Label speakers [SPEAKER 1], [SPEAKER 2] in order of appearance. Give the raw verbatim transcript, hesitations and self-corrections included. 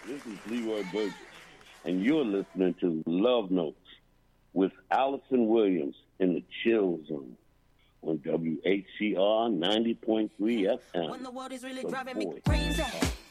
[SPEAKER 1] This is Leroy Burgess, and you're listening to Love Notes with Allison Williams in the Chill Zone on W H C R ninety point three F M.
[SPEAKER 2] When the world is really driving me crazy,